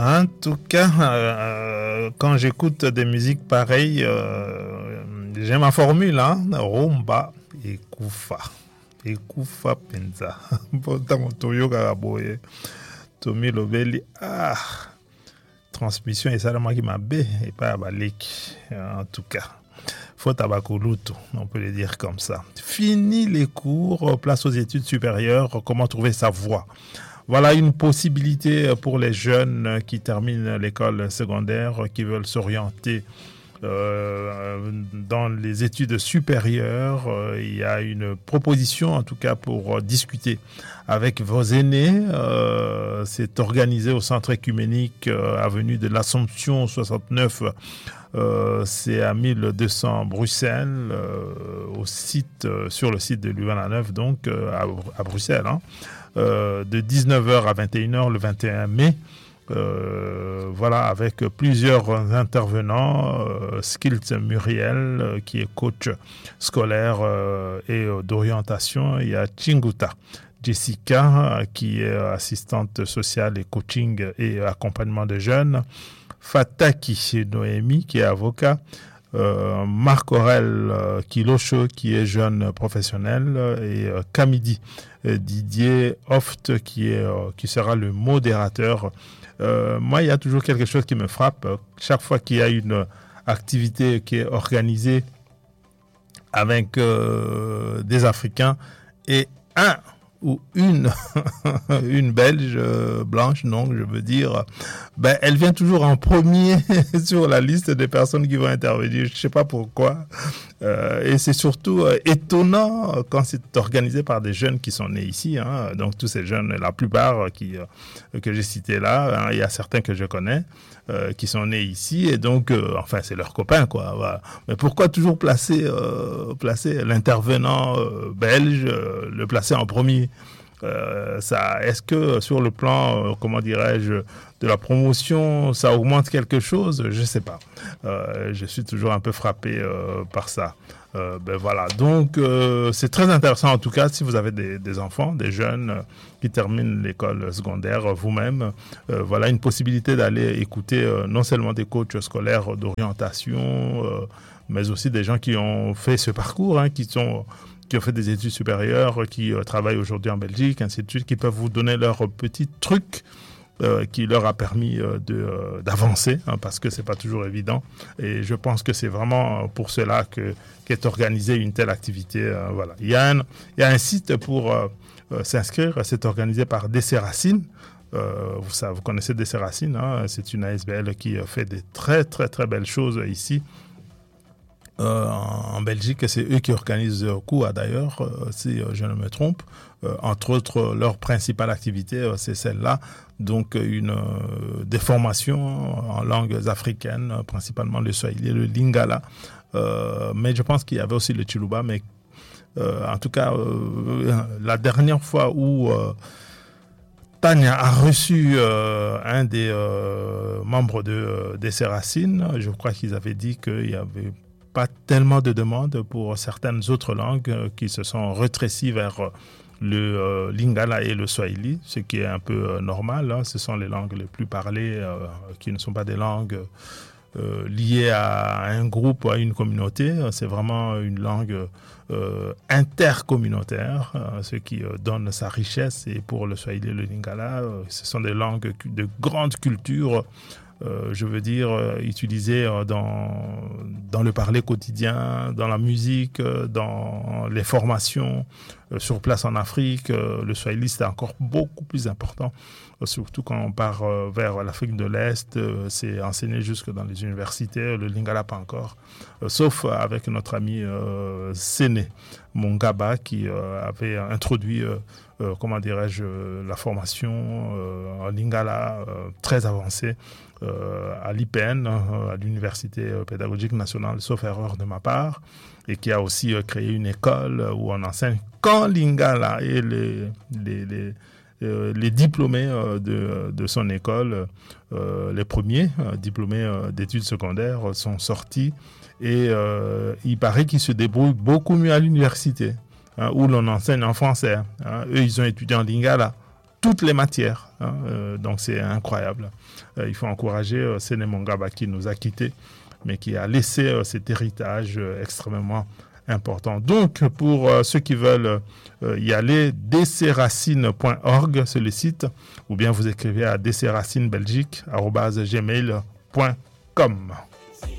En tout cas, quand j'écoute des musiques pareilles, j'ai ma formule, hein, rumba et kufa. Et kufa penza. Pourtant, Toyo Karaboye, Tomi Lobeli, transmission et ça, moi qui m'a bé, et pas à Balik, en tout cas. Faut tabakoluto, on peut le dire comme ça. Fini les cours, place aux études supérieures, comment trouver sa voie. Voilà une possibilité pour les jeunes qui terminent l'école secondaire, qui veulent s'orienter dans les études supérieures. Il y a une proposition, en tout cas, pour discuter avec vos aînés. C'est organisé au centre écuménique avenue de l'Assomption 69. C'est à 1200 Bruxelles, sur le site de l'UVA9, donc à Bruxelles, hein. De 19h à 21h le 21 mai. Voilà, avec plusieurs intervenants. Skills Muriel, qui est coach scolaire et d'orientation. Il y a Chinguta Jessica, qui est assistante sociale et coaching et accompagnement de jeunes. Fataki Noémie, qui est avocat. Marc Aurel Kilosho, qui est jeune professionnel, et Kamidi Didier Hoft, qui sera le modérateur. Moi, il y a toujours quelque chose qui me frappe. Chaque fois qu'il y a une activité qui est organisée avec des Africains et un ou une Belge blanche, non, je veux dire, elle vient toujours en premier sur la liste des personnes qui vont intervenir. Je ne sais pas pourquoi. Et c'est surtout étonnant quand c'est organisé par des jeunes qui sont nés ici, hein. Donc tous ces jeunes, la plupart que j'ai cités là, hein, il y a certains que je connais qui sont nés ici, et donc enfin c'est leurs copains, quoi. Voilà. Mais pourquoi toujours placer l'intervenant belge, le placer en premier? Est-ce que sur le plan, comment dirais-je, de la promotion, ça augmente quelque chose? Je sais pas. Je suis toujours un peu frappé par ça. Voilà. Donc c'est très intéressant, en tout cas, si vous avez des enfants, des jeunes qui terminent l'école secondaire vous-même. Voilà une possibilité d'aller écouter non seulement des coachs scolaires d'orientation, mais aussi des gens qui ont fait ce parcours, hein, qui ont fait des études supérieures, qui travaillent aujourd'hui en Belgique, ainsi de suite, qui peuvent vous donner leurs petits trucs qui leur a permis d'avancer, hein, parce que c'est pas toujours évident. Et je pense que c'est vraiment pour cela qu'est organisée une telle activité. Voilà. Il y a un site pour s'inscrire. C'est organisé par DC Racine. Vous connaissez DC Racine, hein, c'est une ASBL qui fait des très très très belles choses ici. En Belgique, c'est eux qui organisent KUA d'ailleurs, si je ne me trompe. Entre autres, leur principale activité, c'est celle-là. Donc, des formations en langues africaines, principalement le Swahili et le Lingala. Mais je pense qu'il y avait aussi le Chiluba. Mais en tout cas, la dernière fois où Tania a reçu un des membres des Racines, je crois qu'ils avaient dit qu'il y avait pas tellement de demandes pour certaines autres langues qui se sont rétrécies vers le Lingala et le Swahili, ce qui est un peu normal, hein. Ce sont les langues les plus parlées qui ne sont pas des langues liées à un groupe ou à une communauté. C'est vraiment une langue intercommunautaire, ce qui donne sa richesse. Et pour le Swahili et le Lingala, ce sont des langues de grande culture, je veux dire, utilisé dans le parler quotidien, dans la musique, dans les formations sur place en Afrique. Le Swahili, c'est encore beaucoup plus important, surtout quand on part vers l'Afrique de l'Est. C'est enseigné jusque dans les universités. Le Lingala, pas encore. Sauf avec notre ami Séné Mongaba, qui avait introduit, comment dirais-je, la formation en Lingala très avancée à l'IPN, à l'Université pédagogique nationale, sauf erreur de ma part, et qui a aussi créé une école où on enseigne qu'en Lingala, et les diplômés de son école, les premiers diplômés d'études secondaires sont sortis, et il paraît qu'ils se débrouillent beaucoup mieux à l'université, hein, où l'on enseigne en français, hein. Eux, ils ont étudié en Lingala toutes les matières. Donc c'est incroyable. Il faut encourager Séné Mongaba qui nous a quittés, mais qui a laissé cet héritage extrêmement important. Donc, pour ceux qui veulent y aller, dcracine.org, c'est le site, ou bien vous écrivez à dcracinebelgique@gmail.com.